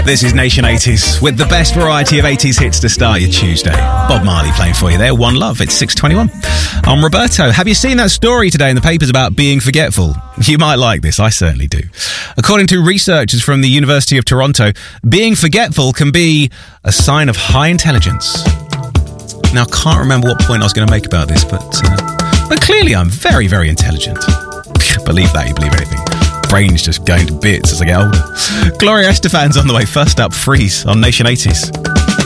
This is Nation 80s with the best variety of 80s hits to start your Tuesday. Bob Marley playing for you there. One Love. It's 6:21. I'm Roberto. Have you seen that story today in the papers about being forgetful? You might like this. I certainly do. According to researchers from the University of Toronto, being forgetful can be a sign of high intelligence. Now, I can't remember what point I was going to make about this, but clearly I'm very, very intelligent. Believe that, you believe anything. Brain's just going to bits as I get older. Gloria Estefan's on the way. First up, Freeze on Nation 80s.